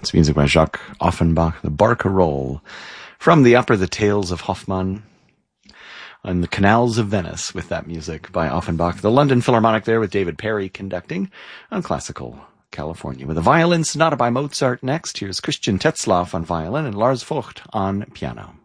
It's music by Jacques Offenbach, the Barcarolle. From the opera The Tales of Hoffmann, on the Canals of Venice with that music by Offenbach. The London Philharmonic there with David Perry conducting on Classical California. With a violin sonata by Mozart next, here's Christian Tetzlaff on violin and Lars Vogt on piano.